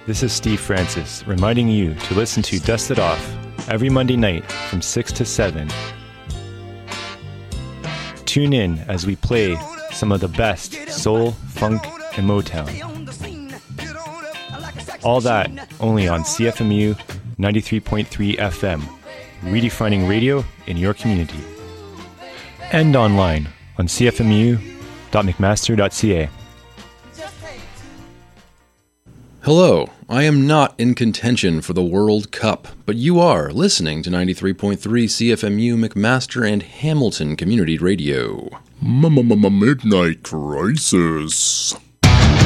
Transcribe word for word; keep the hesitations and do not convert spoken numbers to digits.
This is Steve Francis, reminding you to listen to Dust It Off every Monday night from six to seven. Tune in as we play some of the best soul, funk, and Motown. All that only on C F M U ninety-three point three F M, redefining radio in your community. And online on c f m u dot mcmaster dot c a. Hello, I am not in contention for the World Cup, but you are listening to ninety-three point three C F M U McMaster and Hamilton Community Radio. Midnight Crisis.